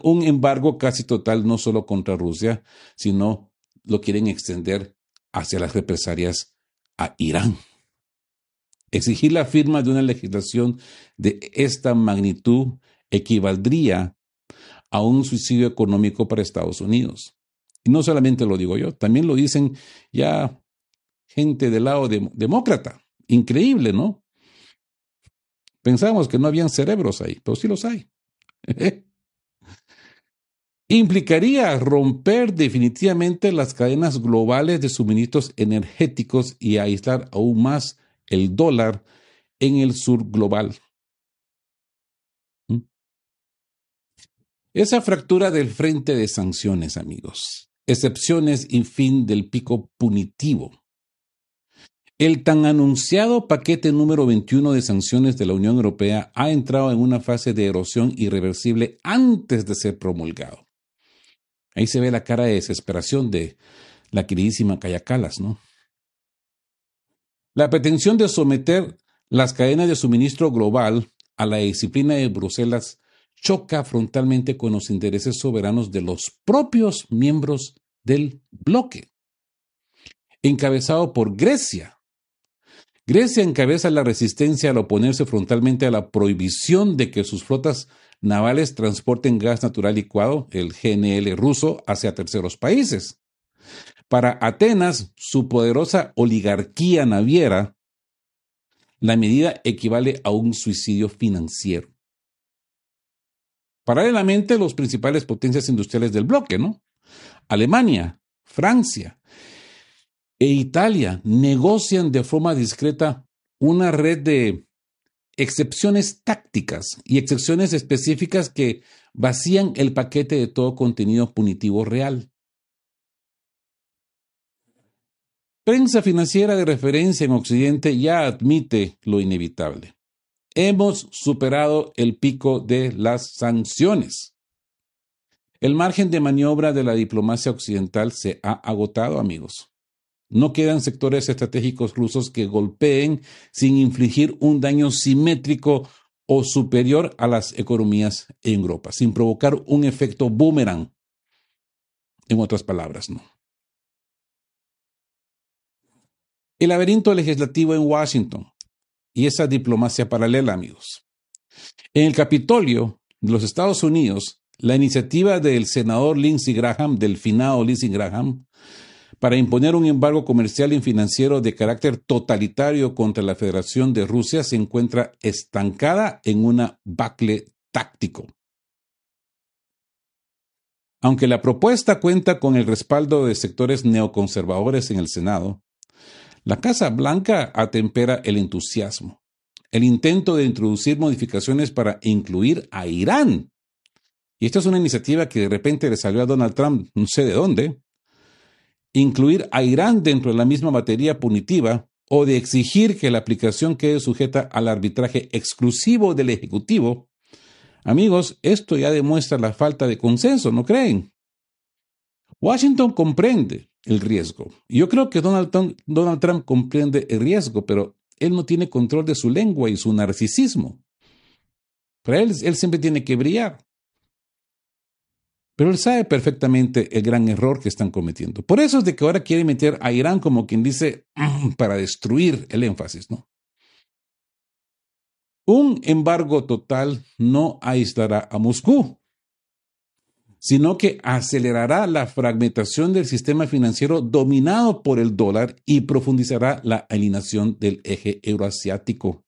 un embargo casi total no solo contra Rusia, sino lo quieren extender hacia las represalias a Irán. Exigir la firma de una legislación de esta magnitud equivaldría a un suicidio económico para Estados Unidos. Y no solamente lo digo yo, también lo dicen ya gente del lado demócrata. Increíble, ¿no? Pensábamos que no habían cerebros ahí, pero sí los hay. Implicaría romper definitivamente las cadenas globales de suministros energéticos y aislar aún más el dólar en el sur global. Esa fractura del frente de sanciones, amigos, excepciones y fin del pico punitivo. El tan anunciado paquete número 21 de sanciones de la Unión Europea ha entrado en una fase de erosión irreversible antes de ser promulgado. Ahí se ve la cara de desesperación de la queridísima Kaja Kallas, ¿no? La pretensión de someter las cadenas de suministro global a la disciplina de Bruselas choca frontalmente con los intereses soberanos de los propios miembros del bloque, encabezado por Grecia. Grecia encabeza la resistencia al oponerse frontalmente a la prohibición de que sus flotas navales transporten gas natural licuado, el GNL ruso, hacia terceros países. Para Atenas, su poderosa oligarquía naviera, la medida equivale a un suicidio financiero. Paralelamente, los principales potencias industriales del bloque, ¿no? Alemania, Francia e Italia negocian de forma discreta una red de excepciones tácticas y excepciones específicas que vacían el paquete de todo contenido punitivo real. Prensa financiera de referencia en Occidente ya admite lo inevitable. Hemos superado el pico de las sanciones. El margen de maniobra de la diplomacia occidental se ha agotado, amigos. No quedan sectores estratégicos rusos que golpeen sin infligir un daño simétrico o superior a las economías en Europa, sin provocar un efecto boomerang. En otras palabras, no. El laberinto legislativo en Washington y esa diplomacia paralela, amigos. En el Capitolio de los Estados Unidos, la iniciativa del senador Lindsey Graham, del finado Lindsey Graham, para imponer un embargo comercial y financiero de carácter totalitario contra la Federación de Rusia se encuentra estancada en una bacle táctico. Aunque la propuesta cuenta con el respaldo de sectores neoconservadores en el Senado, la Casa Blanca atempera el entusiasmo. El intento de introducir modificaciones para incluir a Irán. Y esta es una iniciativa que de repente le salió a Donald Trump, no sé de dónde. Incluir a Irán dentro de la misma materia punitiva o de exigir que la aplicación quede sujeta al arbitraje exclusivo del Ejecutivo. Amigos, esto ya demuestra la falta de consenso, ¿no creen? Washington comprende el riesgo. Yo creo que Donald Trump comprende el riesgo, pero él no tiene control de su lengua y su narcisismo. Para él siempre tiene que brillar. Pero él sabe perfectamente el gran error que están cometiendo. Por eso es de que ahora quiere meter a Irán como quien dice para destruir el énfasis, ¿no? Un embargo total no aislará a Moscú, sino que acelerará la fragmentación del sistema financiero dominado por el dólar y profundizará la alineación del eje euroasiático.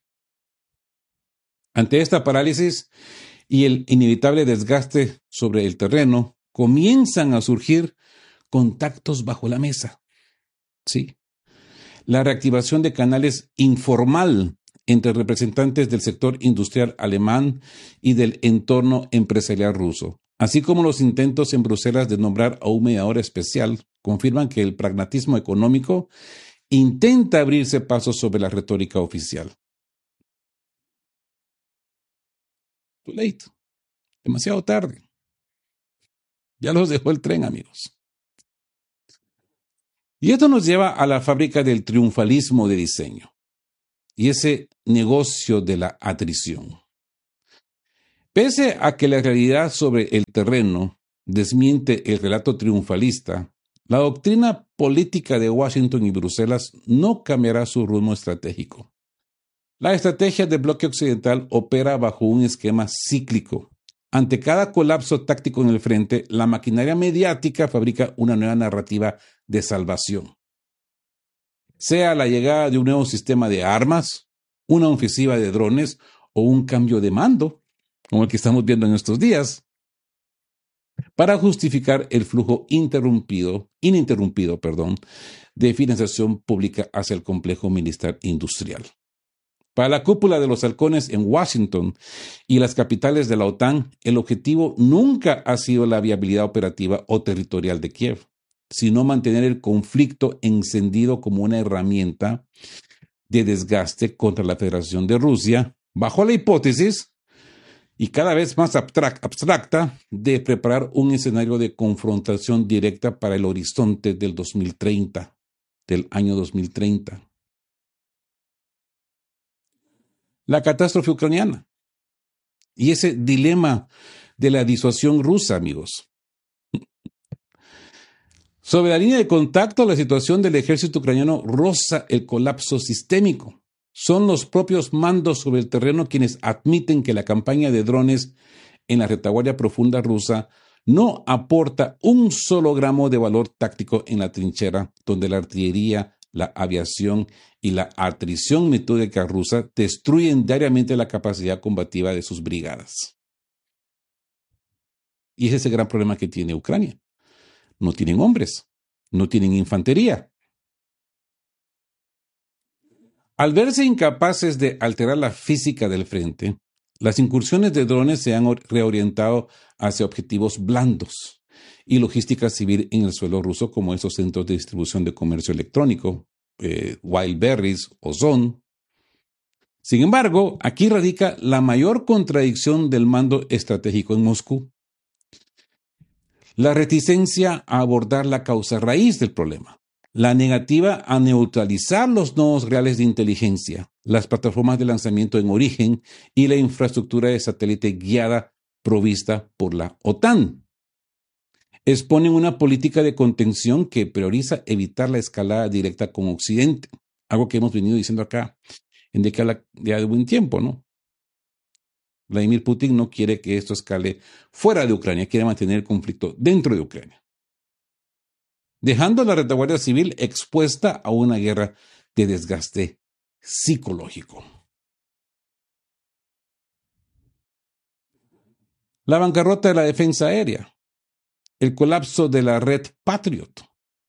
Ante esta parálisis y el inevitable desgaste sobre el terreno, comienzan a surgir contactos bajo la mesa. Sí. La reactivación de canales informal entre representantes del sector industrial alemán y del entorno empresarial ruso, así como los intentos en Bruselas de nombrar a un mediador especial, confirman que el pragmatismo económico intenta abrirse paso sobre la retórica oficial. Too late. Demasiado tarde. Ya los dejó el tren, amigos. Y esto nos lleva a la fábrica del triunfalismo de diseño y ese negocio de la atrición. Pese a que la realidad sobre el terreno desmiente el relato triunfalista, la doctrina política de Washington y Bruselas no cambiará su rumbo estratégico. La estrategia del bloque occidental opera bajo un esquema cíclico. Ante cada colapso táctico en el frente, la maquinaria mediática fabrica una nueva narrativa de salvación. Sea la llegada de un nuevo sistema de armas, una ofensiva de drones o un cambio de mando, como el que estamos viendo en estos días, para justificar el flujo ininterrumpido, de financiación pública hacia el complejo militar industrial. Para la cúpula de los halcones en Washington y las capitales de la OTAN, el objetivo nunca ha sido la viabilidad operativa o territorial de Kiev, sino mantener el conflicto encendido como una herramienta de desgaste contra la Federación de Rusia, bajo la hipótesis, y cada vez más abstracta, de preparar un escenario de confrontación directa para el horizonte del año 2030. La catástrofe ucraniana y ese dilema de la disuasión rusa, amigos. Sobre la línea de contacto, la situación del ejército ucraniano roza el colapso sistémico. Son los propios mandos sobre el terreno quienes admiten que la campaña de drones en la retaguardia profunda rusa no aporta un solo gramo de valor táctico en la trinchera, donde la artillería, la aviación y la atrición metódica rusa destruyen diariamente la capacidad combativa de sus brigadas. Y ese es el gran problema que tiene Ucrania. No tienen hombres, no tienen infantería. Al verse incapaces de alterar la física del frente, las incursiones de drones se han reorientado hacia objetivos blandos y logística civil en el suelo ruso, como esos centros de distribución de comercio electrónico, Wildberries o Zone. Sin embargo, aquí radica la mayor contradicción del mando estratégico en Moscú: la reticencia a abordar la causa raíz del problema, la negativa a neutralizar los nodos reales de inteligencia, las plataformas de lanzamiento en origen y la infraestructura de satélite guiada provista por la OTAN. Exponen una política de contención que prioriza evitar la escalada directa con Occidente, algo que hemos venido diciendo acá ya de buen tiempo, ¿no? Vladimir Putin no quiere que esto escale fuera de Ucrania, quiere mantener el conflicto dentro de Ucrania, dejando a la retaguardia civil expuesta a una guerra de desgaste psicológico. La bancarrota de la defensa aérea, el colapso de la red Patriot.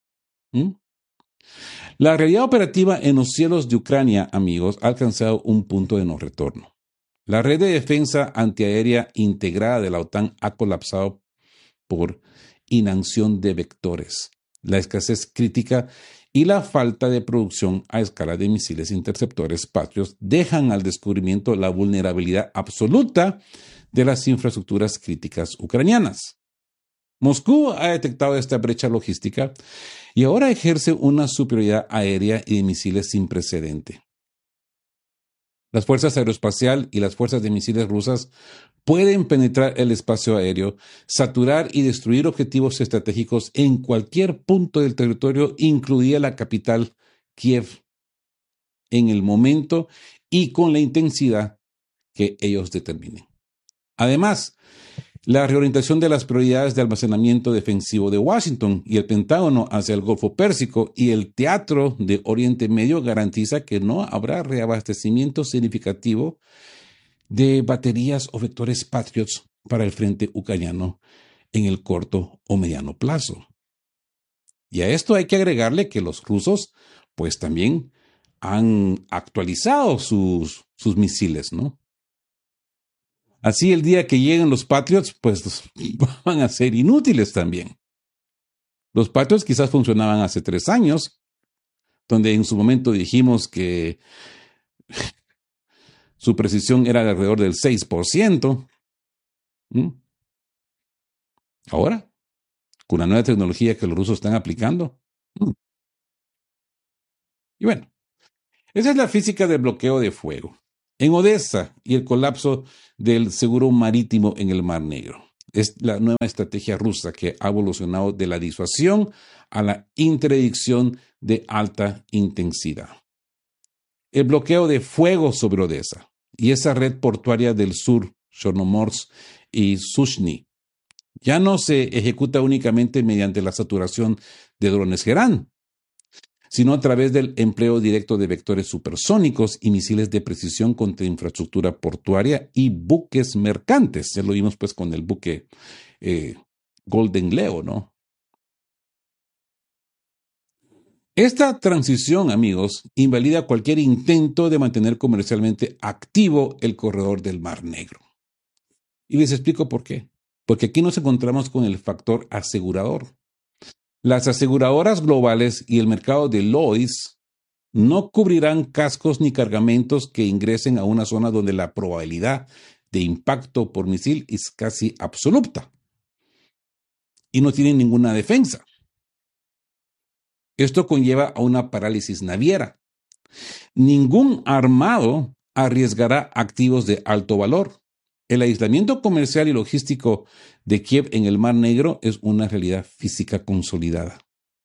La realidad operativa en los cielos de Ucrania, amigos, ha alcanzado un punto de no retorno. La red de defensa antiaérea integrada de la OTAN ha colapsado por inacción de vectores, la escasez crítica y la falta de producción a escala de misiles interceptores Patriot dejan al descubrimiento la vulnerabilidad absoluta de las infraestructuras críticas ucranianas. Moscú ha detectado esta brecha logística y ahora ejerce una superioridad aérea y de misiles sin precedente. Las fuerzas aeroespacial y las fuerzas de misiles rusas pueden penetrar el espacio aéreo, saturar y destruir objetivos estratégicos en cualquier punto del territorio, incluida la capital, Kiev, en el momento y con la intensidad que ellos determinen. Además, la reorientación de las prioridades de almacenamiento defensivo de Washington y el Pentágono hacia el Golfo Pérsico y el teatro de Oriente Medio garantiza que no habrá reabastecimiento significativo de baterías o vectores Patriots para el frente ucraniano en el corto o mediano plazo. Y a esto hay que agregarle que los rusos pues también han actualizado sus misiles, ¿no? Así el día que lleguen los Patriots, pues van a ser inútiles también. Los Patriots quizás funcionaban hace 3 años, donde en su momento dijimos que su precisión era de alrededor del 6%. Ahora, con la nueva tecnología que los rusos están aplicando. Y bueno, esa es la física del bloqueo de fuego. en Odessa y el colapso del seguro marítimo en el Mar Negro. Es la nueva estrategia rusa que ha evolucionado de la disuasión a la interdicción de alta intensidad. El bloqueo de fuego sobre Odessa y esa red portuaria del sur, Chornomorsk y Sushny, ya no se ejecuta únicamente mediante la saturación de drones Gerán, sino a través del empleo directo de vectores supersónicos y misiles de precisión contra infraestructura portuaria y buques mercantes. Ya lo vimos pues con el buque Golden Leo, ¿no? Esta transición, amigos, invalida cualquier intento de mantener comercialmente activo el corredor del Mar Negro. Y les explico por qué. Porque aquí nos encontramos con el factor asegurador. Las aseguradoras globales y el mercado de Lloyd's no cubrirán cascos ni cargamentos que ingresen a una zona donde la probabilidad de impacto por misil es casi absoluta y no tienen ninguna defensa. Esto conlleva a una parálisis naviera. Ningún armado arriesgará activos de alto valor. El aislamiento comercial y logístico de Kiev en el Mar Negro es una realidad física consolidada.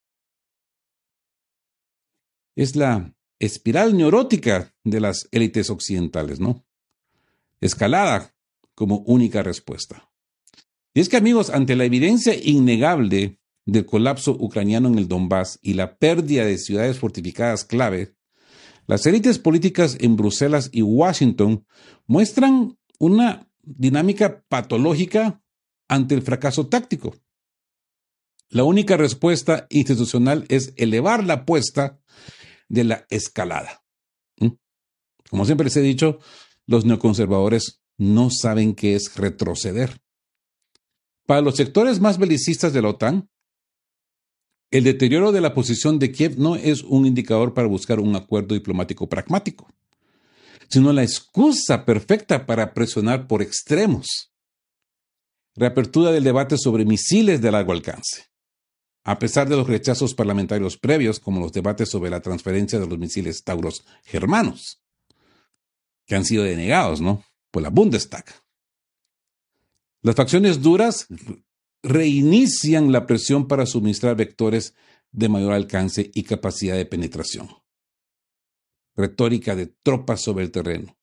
Es la espiral neurótica de las élites occidentales, ¿no? Escalada como única respuesta. Y es que, amigos, ante la evidencia innegable del colapso ucraniano en el Donbass y la pérdida de ciudades fortificadas clave, las élites políticas en Bruselas y Washington muestran una dinámica patológica ante el fracaso táctico. La única respuesta institucional es elevar la apuesta de la escalada. Como siempre les he dicho, los neoconservadores no saben qué es retroceder. Para los sectores más belicistas de la OTAN, el deterioro de la posición de Kiev no es un indicador para buscar un acuerdo diplomático pragmático, sino la excusa perfecta para presionar por extremos. Reapertura del debate sobre misiles de largo alcance. A pesar de los rechazos parlamentarios previos, como los debates sobre la transferencia de los misiles Tauros germanos, que han sido denegados, ¿no?, por la Bundestag. Las facciones duras reinician la presión para suministrar vectores de mayor alcance y capacidad de penetración. Retórica de tropas sobre el terreno.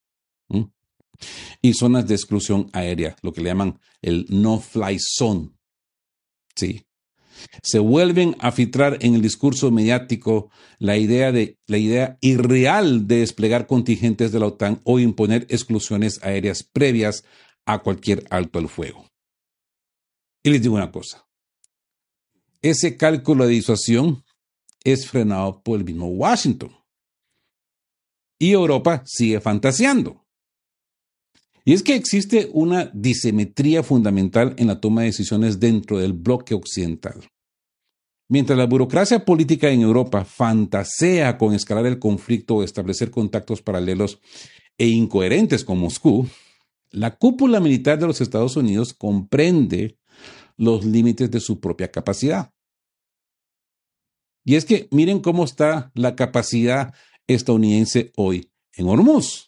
Y zonas de exclusión aérea, lo que le llaman el no-fly zone. Sí. Se vuelven a filtrar en el discurso mediático la idea irreal de desplegar contingentes de la OTAN o imponer exclusiones aéreas previas a cualquier alto al fuego. Y les digo una cosa, ese cálculo de disuasión es frenado por el mismo Washington. Y Europa sigue fantaseando. Y es que existe una disimetría fundamental en la toma de decisiones dentro del bloque occidental. Mientras la burocracia política en Europa fantasea con escalar el conflicto o establecer contactos paralelos e incoherentes con Moscú, la cúpula militar de los Estados Unidos comprende los límites de su propia capacidad. Y es que miren cómo está la capacidad estadounidense hoy en Hormuz.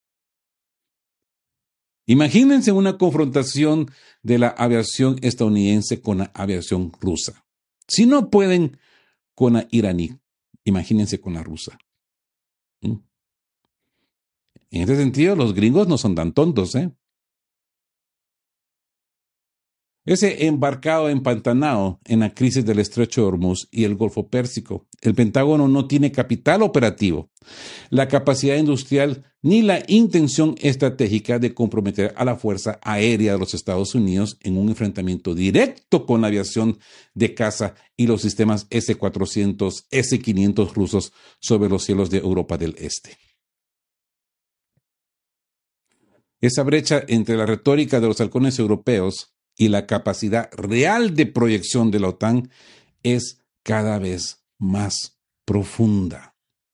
Imagínense una confrontación de la aviación estadounidense con la aviación rusa. Si no pueden con la iraní, imagínense con la rusa. En este sentido, los gringos no son tan tontos, ¿eh? Ese embarcado empantanado en la crisis del Estrecho de Hormuz y el Golfo Pérsico, el Pentágono no tiene capital operativo, la capacidad industrial ni la intención estratégica de comprometer a la Fuerza Aérea de los Estados Unidos en un enfrentamiento directo con la aviación de caza y los sistemas S-400, S-500 rusos sobre los cielos de Europa del Este. Esa brecha entre la retórica de los halcones europeos y la capacidad real de proyección de la OTAN es cada vez más profunda.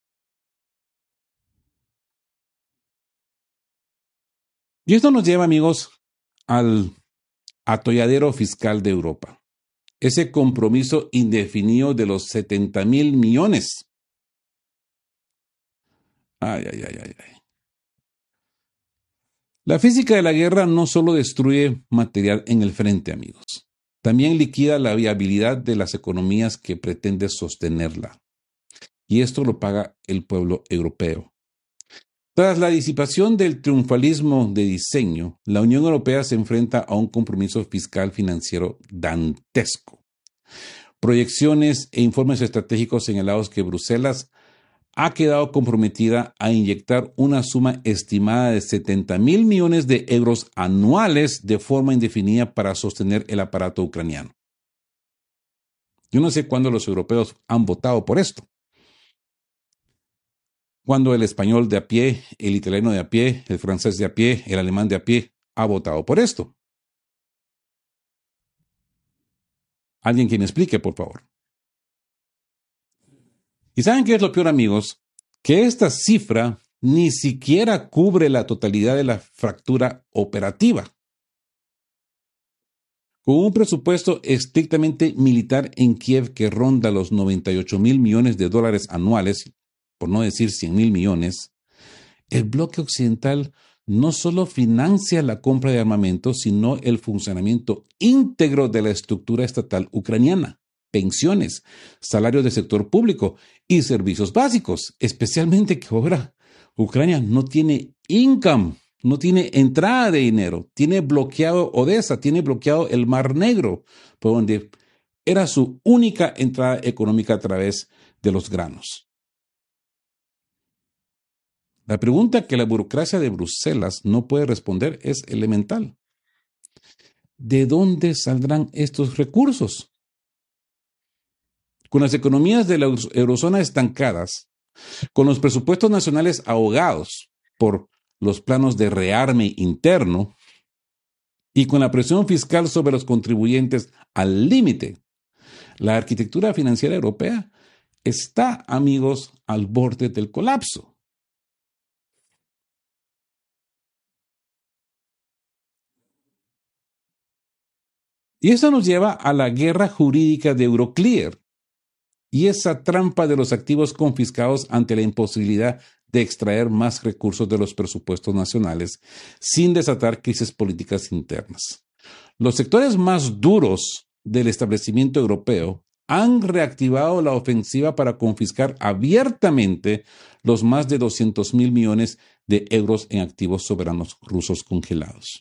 Y esto nos lleva, amigos, al atolladero fiscal de Europa. Ese compromiso indefinido de los 70,000 millones. Ay. La física de la guerra no solo destruye material en el frente, amigos, también liquida la viabilidad de las economías que pretende sostenerla. Y esto lo paga el pueblo europeo. Tras la disipación del triunfalismo de diseño, la Unión Europea se enfrenta a un compromiso fiscal financiero dantesco. Proyecciones e informes estratégicos señalados que Bruselas ha quedado comprometida a inyectar una suma estimada de 70.000 millones de euros anuales de forma indefinida para sostener el aparato ucraniano. Yo no sé cuándo los europeos han votado por esto. Cuando el español de a pie, el italiano de a pie, el francés de a pie, el alemán de a pie ha votado por esto. Alguien que me explique, por favor. ¿Y saben qué es lo peor, amigos? Que esta cifra ni siquiera cubre la totalidad de la fractura operativa. Con un presupuesto estrictamente militar en Kiev que ronda los 98.000 millones de dólares anuales, por no decir 100.000 millones, el bloque occidental no solo financia la compra de armamento, sino el funcionamiento íntegro de la estructura estatal ucraniana, pensiones, salarios del sector público y servicios básicos, especialmente que ahora Ucrania no tiene income, no tiene entrada de dinero, tiene bloqueado Odessa, tiene bloqueado el Mar Negro, por donde era su única entrada económica a través de los granos. La pregunta que la burocracia de Bruselas no puede responder es elemental. ¿De dónde saldrán estos recursos? Con las economías de la eurozona estancadas, con los presupuestos nacionales ahogados por los planos de rearme interno y con la presión fiscal sobre los contribuyentes al límite, la arquitectura financiera europea está, amigos, al borde del colapso. Y eso nos lleva a la guerra jurídica de Euroclear y esa trampa de los activos confiscados ante la imposibilidad de extraer más recursos de los presupuestos nacionales sin desatar crisis políticas internas. Los sectores más duros del establecimiento europeo han reactivado la ofensiva para confiscar abiertamente los más de 200.000 millones de euros en activos soberanos rusos congelados.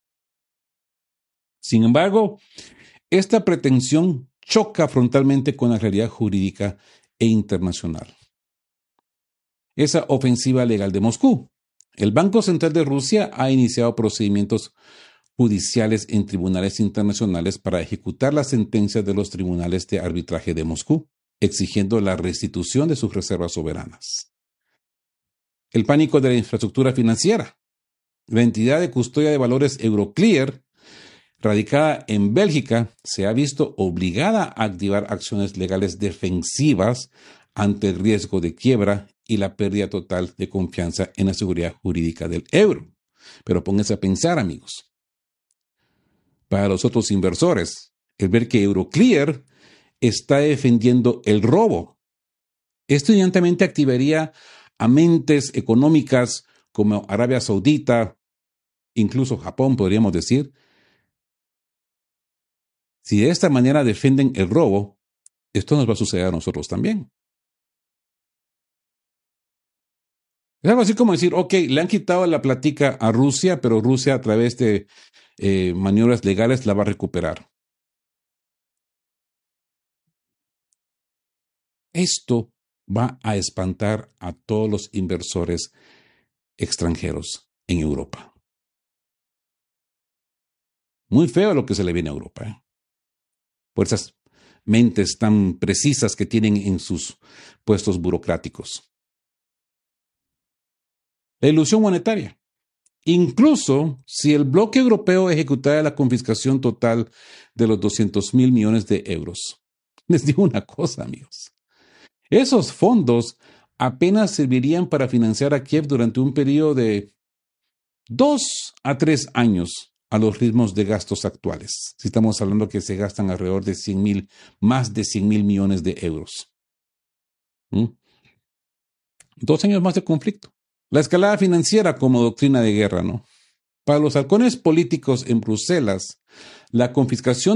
Sin embargo, esta pretensión choca frontalmente con la realidad jurídica e internacional. Esa ofensiva legal de Moscú. El Banco Central de Rusia ha iniciado procedimientos judiciales en tribunales internacionales para ejecutar las sentencias de los tribunales de arbitraje de Moscú, exigiendo la restitución de sus reservas soberanas. El pánico de la infraestructura financiera. La entidad de custodia de valores Euroclear, radicada en Bélgica, se ha visto obligada a activar acciones legales defensivas ante el riesgo de quiebra y la pérdida total de confianza en la seguridad jurídica del euro. Pero pónganse a pensar, amigos. Para los otros inversores, el ver que Euroclear está defendiendo el robo. Esto inmediatamente activaría a mentes económicas como Arabia Saudita, incluso Japón, podríamos decir. Si de esta manera defienden el robo, esto nos va a suceder a nosotros también. Es algo así como decir, ok, le han quitado la plática a Rusia, pero Rusia a través de maniobras legales la va a recuperar. Esto va a espantar a todos los inversores extranjeros en Europa. Muy feo lo que se le viene a Europa, ¿eh? Por esas mentes tan precisas que tienen en sus puestos burocráticos. La ilusión monetaria. Incluso si el bloque europeo ejecutara la confiscación total de los 200.000 millones de euros. Les digo una cosa, amigos. Esos fondos apenas servirían para financiar a Kiev durante un periodo de 2 a 3 años a los ritmos de gastos actuales. Si estamos hablando que se gastan alrededor de más de 100.000 millones de euros. 2 años más de conflicto. La escalada financiera como doctrina de guerra, ¿no? Para los halcones políticos en Bruselas, la confiscación